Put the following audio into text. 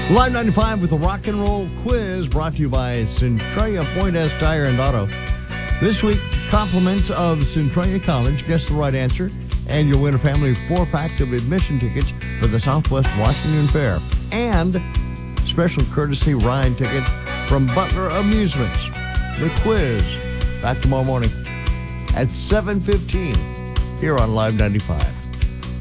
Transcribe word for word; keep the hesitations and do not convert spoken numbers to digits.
Live ninety-five with the rock and roll quiz brought to you by Centralia Pointe Tire and Auto. This week, compliments of Centralia College. Guess the right answer, and you'll win a family of four packs of admission tickets for the Southwest Washington Fair. And special courtesy ride tickets from Butler Amusements. The quiz, back tomorrow morning at seven fifteen here on Live ninety-five.